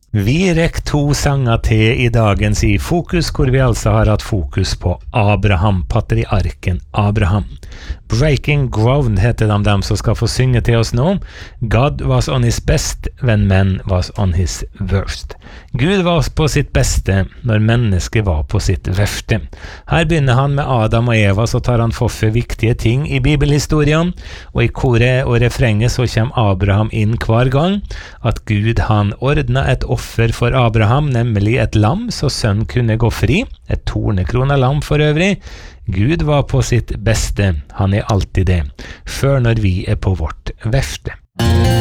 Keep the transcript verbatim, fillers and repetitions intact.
Vi rekker to sanger til i dagens i fokus, hvor vi altså har hatt fokus på Abraham, patriarken Abraham. Breaking Ground heter de dem som skal få synge til oss nå. God was on his best when man was on his worst. Gud var på sitt beste når mennesket var på sitt verste. Her begynner han med Adam og Eva, så tar han for for viktige ting i bibelhistorien, og i koret og refrenget så kommer Abraham inn hver gang, at Gud han ordnet et offer for Abraham, nemlig et lam, så sønnen kunne gå fri, et tornekrona lam for øvrig. Gud var på sitt beste, han er alltid det, før når vi er på vårt verste.